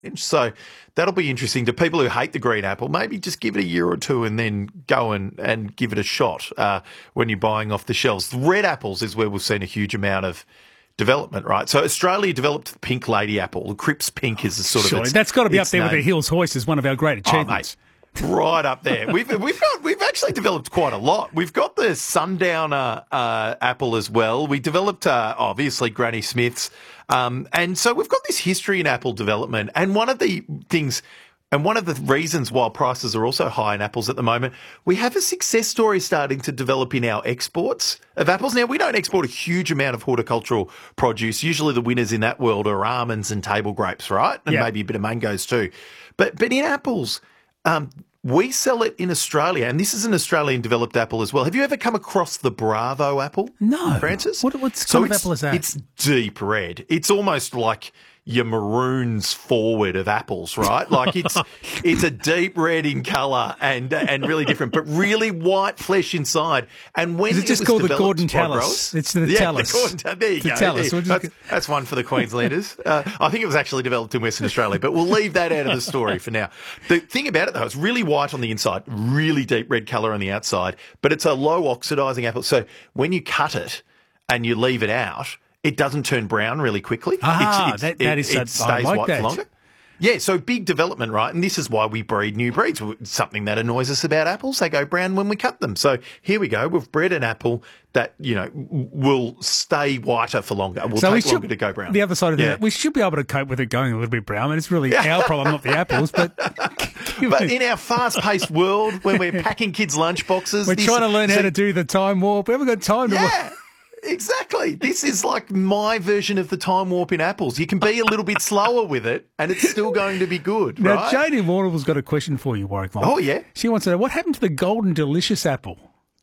So that'll be interesting to people who hate the green apple. Maybe just give it a year or two and then go and give it a shot when you're buying off the shelves. The red apples is where we've seen a huge amount of development, right? So Australia developed the pink lady apple. The Cripps pink is the sort of its, that's got to be up there name. with the Hills Hoist as one of our great achievements. Right up there. We've actually developed quite a lot. We've got the Sundowner apple as well. We developed obviously Granny Smith's, and so we've got this history in apple development. And one of the things, and one of the reasons why prices are also high in apples at the moment, we have a success story starting to develop in our exports of apples. Now, we don't export a huge amount of horticultural produce. Usually the winners in that world are almonds and table grapes, right? And maybe a bit of mangoes too. But in apples, we sell it in Australia, and this is an Australian developed apple as well. Have you ever come across the Bravo apple? No. Francis? What kind of apple is that? It's deep red. It's almost like your maroons forward of apples, right? Like it's a deep red in colour and really different, but really white flesh inside. And when is it just called the Gordon Tallis? It's the Tallis. There you go. Tallis. That's one for the Queenslanders. I think it was actually developed in Western Australia, but we'll leave that out of the story for now. The thing about it, though, it's really white on the inside, really deep red colour on the outside, but it's a low oxidising apple. So when you cut it and you leave it out, it doesn't turn brown really quickly. It stays white for longer. Yeah, so big development, right? And this is why we breed new breeds. Something that annoys us about apples, they go brown when we cut them. So here we go. We've bred an apple that, will stay whiter for longer. Will take longer to go brown. The other side of that, we should be able to cope with it going a little bit brown. And it's really our problem, not the apples. But in our fast-paced world, when we're packing kids' lunchboxes... We're trying to learn how to do the time warp. We haven't got time to... Exactly. This is like my version of the time warp in apples. You can be a little bit slower with it, and it's still going to be good, now, right? Jane in Warrenville's got a question for you, Warwick. Oh, yeah? She wants to know, what happened to the Golden Delicious apple?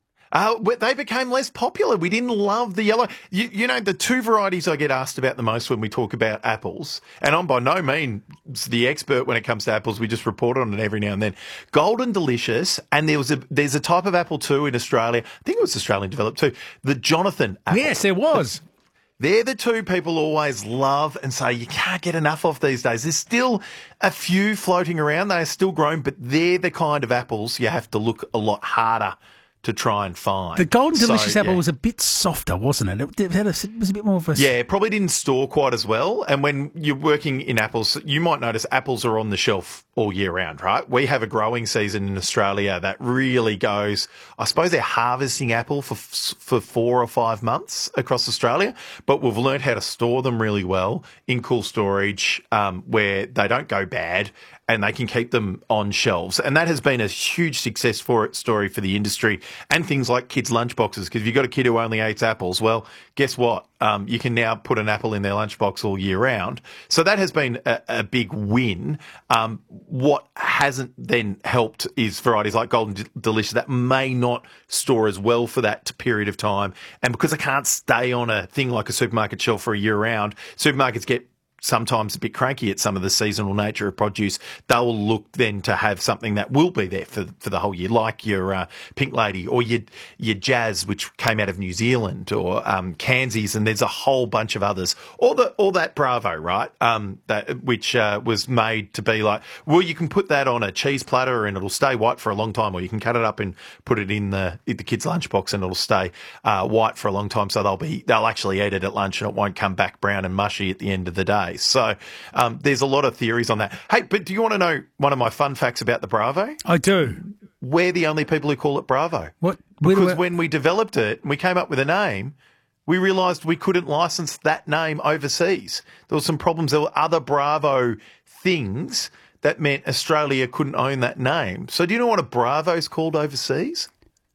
They became less popular. We didn't love the yellow. The two varieties I get asked about the most when we talk about apples, and I'm by no means the expert when it comes to apples. We just report on it every now and then. Golden Delicious, and there's a type of apple too in Australia. I think it was Australian developed too. The Jonathan apple. Yes, there was. They're the two people always love and say you can't get enough of these days. There's still a few floating around. They are still growing, but they're the kind of apples you have to look a lot harder to try and find. The Golden Delicious apple was a bit softer, wasn't it? It was a bit more of a... Yeah, it probably didn't store quite as well. And when you're working in apples, you might notice apples are on the shelf all year round, right? We have a growing season in Australia that really goes... I suppose they're harvesting apple for 4 or 5 months across Australia, but we've learned how to store them really well in cool storage where they don't go bad and they can keep them on shelves. And that has been a huge success story for the industry and things like kids' lunchboxes. Because if you've got a kid who only eats apples, well, guess what? You can now put an apple in their lunchbox all year round. So that has been a big win. What hasn't then helped is varieties like Golden Delicious that may not store as well for that period of time. And because they can't stay on a thing like a supermarket shelf for a year round, supermarkets get sometimes a bit cranky at some of the seasonal nature of produce. They'll look then to have something that will be there for the whole year, like your Pink Lady or your Jazz, which came out of New Zealand, or Kansies, and there's a whole bunch of others. Or that Bravo, right? Which was made to be like, well, you can put that on a cheese platter and it'll stay white for a long time, or you can cut it up and put it in the kids' lunchbox and it'll stay white for a long time. So they'll actually eat it at lunch and it won't come back brown and mushy at the end of the day. So there's a lot of theories on that. Hey, but do you want to know one of my fun facts about the Bravo? I do. We're the only people who call it Bravo. What? Because when we developed it and we came up with a name, we realised we couldn't license that name overseas. There were some problems. There were other Bravo things that meant Australia couldn't own that name. So do you know what a Bravo's called overseas?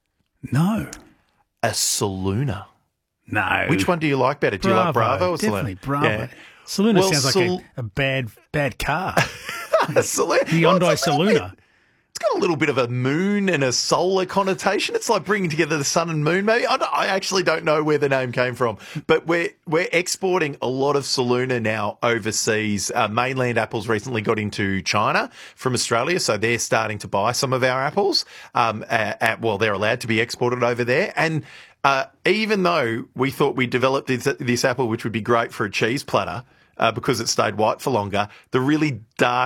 No. A Saloona. No. Which one do you like better? Do you like Bravo or Saloona? Definitely Bravo. Yeah. Saloona sounds like a bad car. The Hyundai Saloona. It's got a little bit of a moon and a solar connotation. It's like bringing together the sun and moon, maybe. I actually don't know where the name came from, but we're exporting a lot of Saloona now overseas. Mainland Apples recently got into China from Australia, so they're starting to buy some of our apples. They're allowed to be exported over there, and even though we thought we developed this apple, which would be great for a cheese platter, because it stayed white for longer. The really dark